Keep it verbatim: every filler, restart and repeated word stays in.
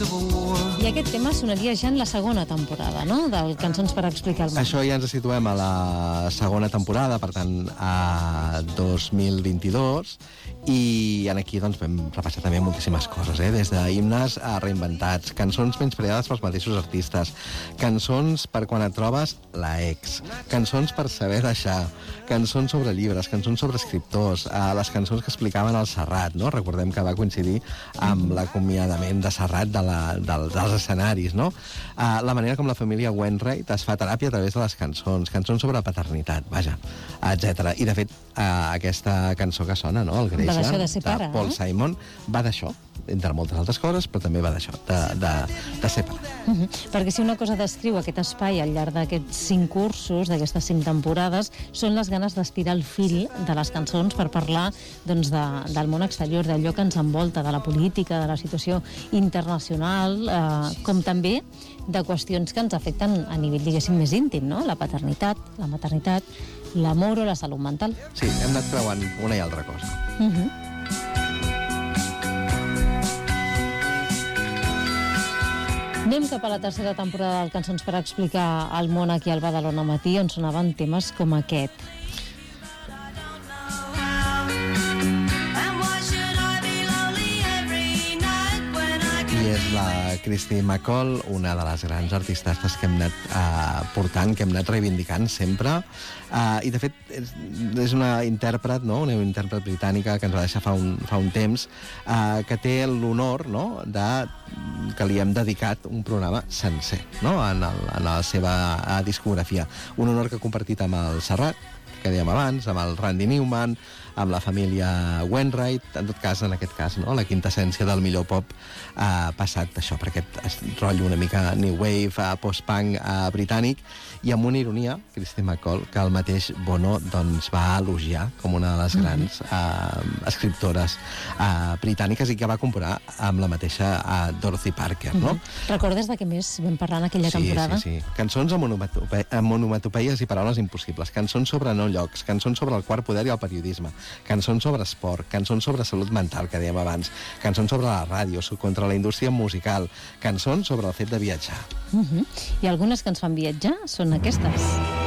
I aquest tema sonaria ja en la segona temporada, no?, del Cançons per explicar el món. Això ja ens situem a la segona temporada, per tant, a dos mil vint-i-dos, i aquí doncs, vam repassar també moltíssimes coses, eh? Des d'himnes a reinventats, cançons menyspreades pels mateixos artistes, cançons per quan et trobes la ex, cançons per saber deixar, cançons sobre llibres, cançons sobre escriptors, eh, les cançons que explicaven el Serrat, no? Recordem que va coincidir amb l'acomiadament de Serrat de la, de, dels escenaris, no? Eh, la manera com la família Wainwright es fa teràpia a través de les cançons, cançons sobre paternitat, vaja, etcètera. I, de fet, eh, aquesta cançó que sona, no?, el Greix, va d'això de ser pare, de Paul eh? Simon, va d'això, entre moltes altres coses, però també va d'això, de, de, de ser pare. Uh -huh. Perquè si una cosa descriu aquest espai al llarg d'aquests cinc cursos, d'aquestes cinc temporades, són les ganes d'estirar el fil de les cançons per parlar, doncs, de, del món exterior, d'allò que ens envolta, de la política, de la situació internacional, eh, com també de qüestions que ens afecten a nivell, diguéssim, més íntim, no? La paternitat, la maternitat, l'amor o la salut mental. Sí, hem anat creuant una i altra cosa. Uh -huh. Anem cap a la tercera temporada del Cançons per explicar el món aquí al Badalona Matí, on sonaven temes com aquest. I és la Christy McCall, una de les grans artistes que hem anat eh, portant, que hem anat reivindicant sempre. Eh, I, de fet, és, és una intèrpret, no?, una intèrpret britànica que ens va deixar fa un, fa un temps, eh, que té l'honor, no?, de, que li hem dedicat un programa sencer, no?, en, el, en la seva eh, discografia. Un honor que ha compartit amb el Serrat, que dèiem abans, amb el Randy Newman, amb la família Wainwright, en tot cas, en aquest cas, no?, la quintessència del millor pop ha passat això, per aquest rotllo una mica new wave, post-punk britànic, i amb una ironia, Christy McCall, que el mateix Bono doncs, va elogiar com una de les grans eh, escriptores eh, britàniques i que va comparar amb la mateixa eh, Dorothy Parker, no? Uh-huh. Recordes de què més vam parlar en aquella sí, temporada? Sí, sí, cançons amb, onomatope amb onomatopeies i paraules impossibles, cançons sobre no llocs, cançons sobre el quart poder i el periodisme, cançons sobre esport, cançons sobre salut mental, que dèiem abans, cançons sobre la ràdio, contra la indústria musical, cançons sobre el fet de viatjar. Uh-huh. I algunes que ens fan viatjar són aquestes.